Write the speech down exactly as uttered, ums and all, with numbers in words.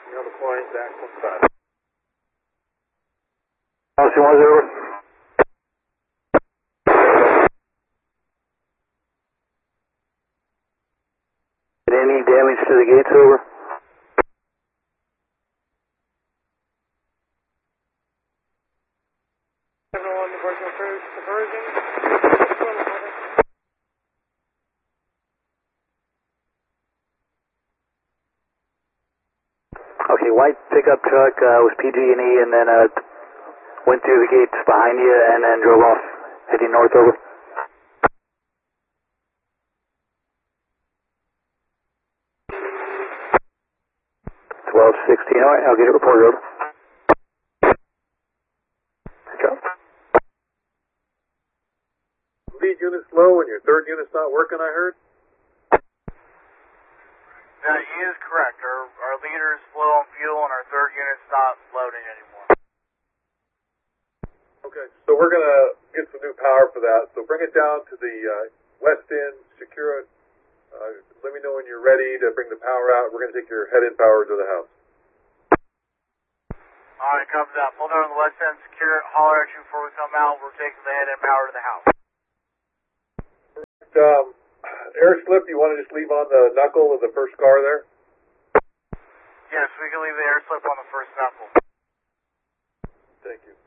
Now deploying back one five. Policy one zero. Any damage to the gates, over? Everyone, diversion approved. Diversion. Okay, white pickup truck uh, was P G and E and then uh, went through the gates behind you and then drove off, heading north, over. twelve sixteen, alright, I'll get it reported, over. Good job. Lead unit's low and your third unit's not working, I heard? That is correct. Our, our leader is low on fuel and our third unit's not loading anymore. Okay, so we're going to get some new power for that. So bring it down to the uh, west end, secure it. Uh, let me know when you're ready to bring the power out. We're going to take your head-in power to the house. Alright, comes out. Pull down on the west end, secure it, holler at you before we come out. We're taking the head and power to the house. Um, air slip, you want to just leave on the knuckle of the first car there? Yes, we can leave the air slip on the first knuckle. Thank you.